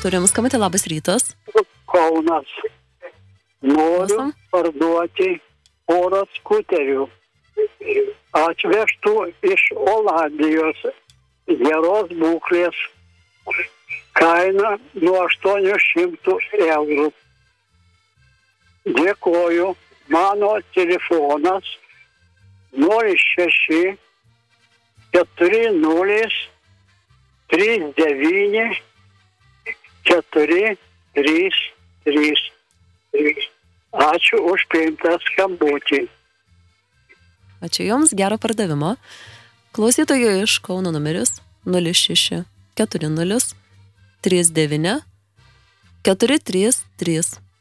Turim skambutį, labas rytas. Kaunas. Noriu Klausom. parduoti porą skuterių. Atvežtų iš Olandijos geros būklės. Kaina nuo 800 eurų. Dėkoju. Mano telefonas 06 40 39 4 3 3. Ačiū už priimtą skambutį. Ačiū Jums, gero pardavimo. Klausytojų iš Kauno numeris 06 40 39 433.